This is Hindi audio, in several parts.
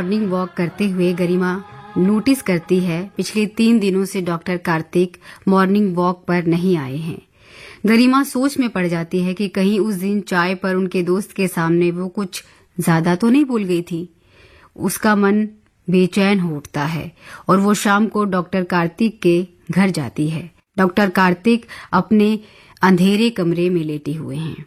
मॉर्निंग वॉक करते हुए गरिमा नोटिस करती है पिछले 3 दिनों से डॉक्टर कार्तिक मॉर्निंग वॉक पर नहीं आए हैं। गरिमा सोच में पड़ जाती है कि कहीं उस दिन चाय पर उनके दोस्त के सामने वो कुछ ज्यादा तो नहीं बोल गई थी। उसका मन बेचैन हो उठता है और वो शाम को डॉक्टर कार्तिक के घर जाती है। डॉक्टर कार्तिक अपने अंधेरे कमरे में लेटे हुए हैं।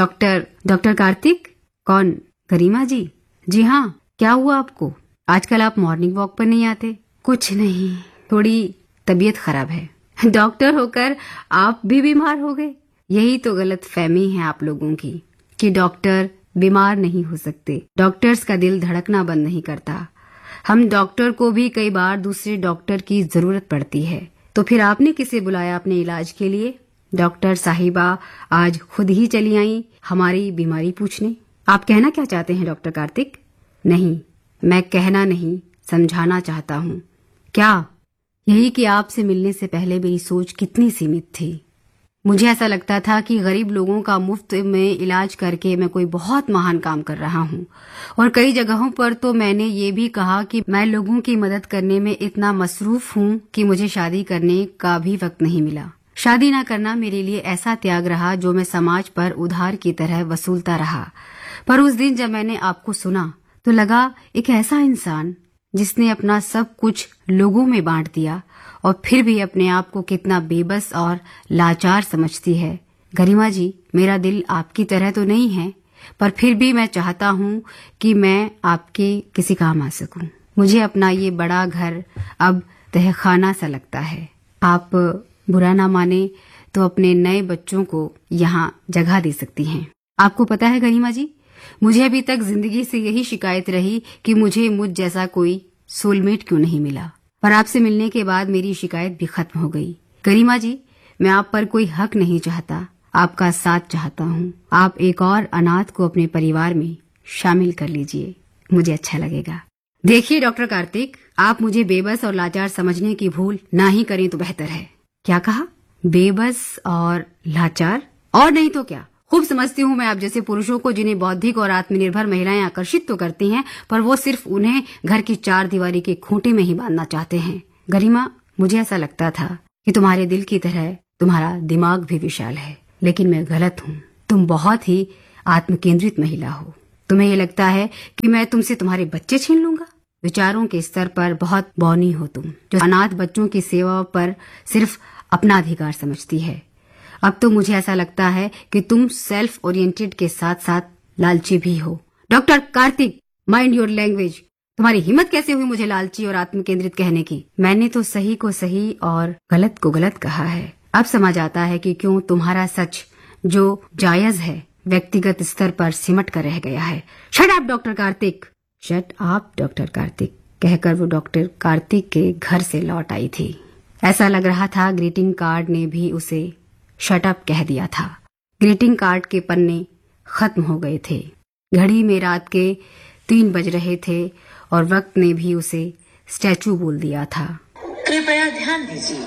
डॉक्टर कार्तिक? कौन? गरिमा जी? जी हाँ, क्या हुआ आपको? आजकल आप मॉर्निंग वॉक पर नहीं आते? कुछ नहीं, थोड़ी तबीयत खराब है। डॉक्टर होकर आप भी बीमार हो गए? यही तो गलत फहमी है आप लोगों की कि डॉक्टर बीमार नहीं हो सकते। डॉक्टर्स का दिल धड़कना बंद नहीं करता। हम डॉक्टर को भी कई बार दूसरे डॉक्टर की जरूरत पड़ती है। तो फिर आपने किसे बुलाया अपने इलाज के लिए? डॉक्टर साहिबा आज खुद ही चली आई हमारी बीमारी पूछने। आप कहना क्या चाहते हैं डॉक्टर कार्तिक? नहीं, मैं कहना नहीं, समझाना चाहता हूँ। क्या? यही कि आपसे मिलने से पहले मेरी सोच कितनी सीमित थी। मुझे ऐसा लगता था कि गरीब लोगों का मुफ्त में इलाज करके मैं कोई बहुत महान काम कर रहा हूँ। और कई जगहों पर तो मैंने ये भी कहा कि मैं लोगों की मदद करने में इतना मसरूफ हूँ कि मुझे शादी करने का भी वक्त नहीं मिला। शादी न करना मेरे लिए ऐसा त्याग रहा जो मैं समाज पर उधार की तरह वसूलता रहा। पर उस दिन जब मैंने आपको सुना तो लगा एक ऐसा इंसान जिसने अपना सब कुछ लोगों में बांट दिया और फिर भी अपने आप को कितना बेबस और लाचार समझती है। गरिमा जी, मेरा दिल आपकी तरह तो नहीं है, पर फिर भी मैं चाहता हूँ कि मैं आपके किसी काम आ सकूं। मुझे अपना ये बड़ा घर अब तहखाना सा लगता है। आप बुरा ना माने तो अपने नए बच्चों को यहाँ जगह दे सकती हैं। आपको पता है गरिमा जी, मुझे अभी तक जिंदगी से यही शिकायत रही कि मुझे मुझ जैसा कोई सोलमेट क्यों नहीं मिला। पर आपसे मिलने के बाद मेरी शिकायत भी खत्म हो गई। गरिमा जी, मैं आप पर कोई हक नहीं चाहता, आपका साथ चाहता हूँ। आप एक और अनाथ को अपने परिवार में शामिल कर लीजिए, मुझे अच्छा लगेगा। देखिए डॉक्टर कार्तिक, आप मुझे बेबस और लाचार समझने की भूल ना ही करें तो बेहतर है। क्या कहा? बेबस और लाचार? और नहीं तो क्या। खूब समझती हूँ मैं आप जैसे पुरुषों को जिन्हें बौद्धिक और आत्मनिर्भर महिलाएं आकर्षित तो करती हैं, पर वो सिर्फ उन्हें घर की 4 दीवारी के खूंटे में ही बांधना चाहते हैं। गरिमा, मुझे ऐसा लगता था कि तुम्हारे दिल की तरह तुम्हारा दिमाग भी विशाल है, लेकिन मैं गलत हूँ। तुम बहुत ही आत्मकेंद्रित महिला हो। तुम्हें ये लगता है कि मैं तुमसे तुम्हारे बच्चे छीन लूंगा। विचारों के स्तर पर बहुत बौनी हो तुम, जो अनाथ बच्चों की सेवा पर सिर्फ अपना अधिकार समझती है। अब तो मुझे ऐसा लगता है कि तुम सेल्फ ओरिएंटेड के साथ साथ लालची भी हो। Doctor Kartik, mind your language. तुम्हारी हिम्मत कैसे हुई मुझे लालची और आत्मकेंद्रित कहने की? मैंने तो सही को सही और गलत को गलत कहा है। अब समझ आता है कि क्यों तुम्हारा सच जो जायज है व्यक्तिगत स्तर पर सिमट कर रह गया है। Shut up doctor Kartik. Shut up doctor Kartik कहकर वो डॉक्टर कार्तिक के घर से लौट आई थी। ऐसा लग रहा था ग्रीटिंग कार्ड ने भी उसे शट अप कह दिया था। ग्रीटिंग कार्ड के पन्ने खत्म हो गए थे। घड़ी में रात के 3 बज रहे थे और वक्त ने भी उसे स्टैचू बोल दिया था। कृपया ध्यान दीजिए,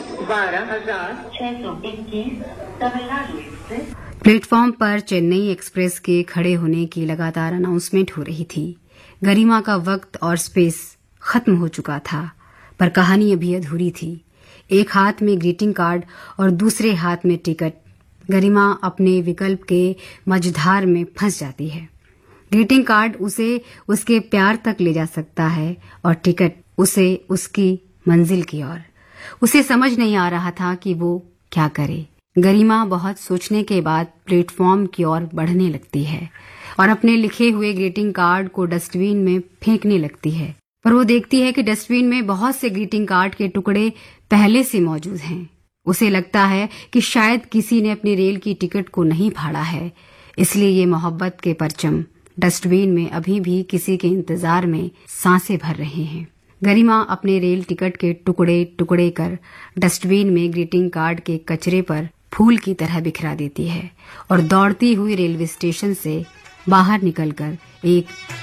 12,621 तमिलनाडु एक्सप्रेस। प्लेटफॉर्म पर चेन्नई एक्सप्रेस के खड़े होने की लगातार अनाउंसमेंट हो रही थी। गरिमा का वक्त और स्पेस खत्म हो चुका था, पर कहानी अभी अधूरी थी। एक हाथ में ग्रीटिंग कार्ड और दूसरे हाथ में टिकट। गरिमा अपने विकल्प के मझधार में फंस जाती है। ग्रीटिंग कार्ड उसे उसके प्यार तक ले जा सकता है और टिकट उसे उसकी मंजिल की ओर। उसे समझ नहीं आ रहा था कि वो क्या करे। गरिमा बहुत सोचने के बाद प्लेटफॉर्म की ओर बढ़ने लगती है और अपने लिखे हुए ग्रीटिंग कार्ड को डस्टबिन में फेंकने लगती है। पर वो देखती है कि डस्टबिन में बहुत से ग्रीटिंग कार्ड के टुकड़े पहले से मौजूद हैं। उसे लगता है कि शायद किसी ने अपनी रेल की टिकट को नहीं फाड़ा है, इसलिए ये मोहब्बत के परचम डस्टबिन में अभी भी किसी के इंतजार में सांसें भर रहे हैं। गरिमा अपने रेल टिकट के टुकड़े टुकड़े कर डस्टबिन में ग्रीटिंग कार्ड के कचरे पर फूल की तरह बिखरा देती है और दौड़ती हुई रेलवे स्टेशन से बाहर निकलकर एक